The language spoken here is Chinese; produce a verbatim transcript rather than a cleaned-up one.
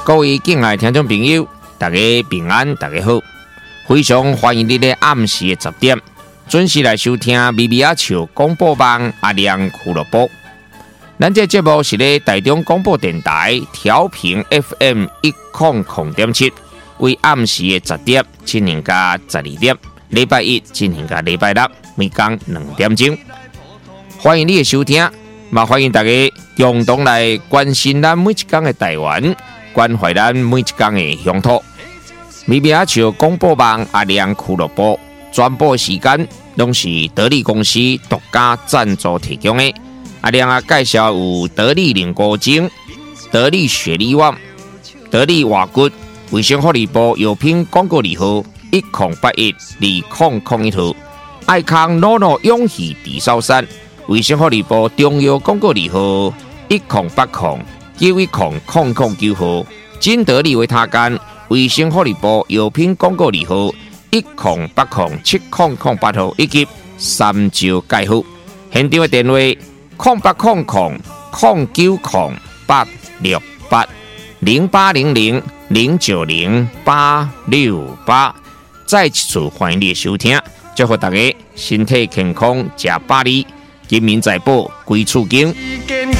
各位敬爱听众朋友，大家平安，大家好，非常欢迎你在暗时的十点准时来收听咪咪仔笑广播网阿亮俱乐部。咱这节目是咧台中广播电台调频 F M 一零零点七，为暗时的十点进行到十二点，礼拜一进行到礼拜六每天两点钟。欢迎你的收听，嘛欢迎大家共同来关心咱每一天的台湾。关怀咱每一天的乡土，咪咪仔笑广播网阿亮俱乐部转播时间拢是得力公司独家赞助提供的。阿亮啊，介绍有得力凝固精、得力雪力旺、得力瓦骨、卫生福利部药品广告字号一零八一二零零一号，爱康诺诺永续地烧山，卫生福利部中药广告字号一零八零。九一零零零九号，金得利维他干卫生福利部药品广告字号一零八零七零零八号以及三九介护。现场的电话零八零零零九零八六八零八零零零九零八六八。再一次欢迎你的收听，祝福大家身体健康，吃百里，金民财宝归厝经。